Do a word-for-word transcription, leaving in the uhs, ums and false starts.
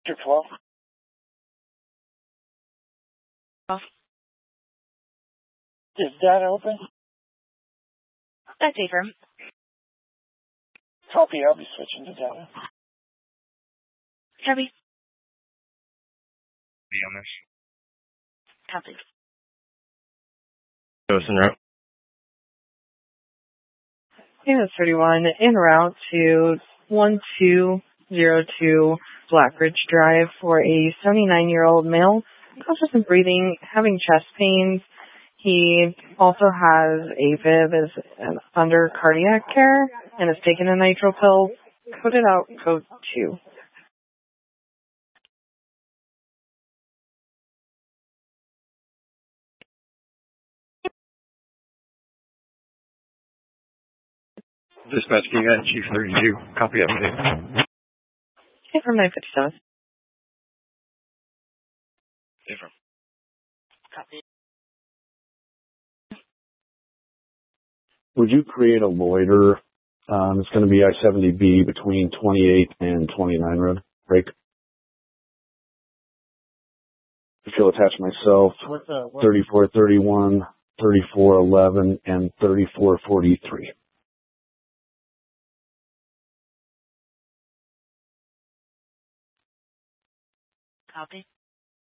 Two twelve. Oh, Is that open? that's affirm. Copy, I'll be switching to data. Copy. Be on this. Copy. Goes en route. Unit thirty-one, en route to one two zero two Blackridge Drive for a seventy-nine-year-old male, cautious of breathing, having chest pains. He also has AFib, is uh, under cardiac care, and has taken a nitro pill, coded out code two. Dispatch, you got Chief thirty-two. Copy update. Okay, from nine fifty-seven. Affirm. Copy. Would you create a loiter? Um, it's going to be I seventy B between twenty-eight and twenty-nine road. Break. I feel attached myself. What's the, what, thirty-four thirty-one, thirty-four eleven, and thirty-four forty-three. Copy.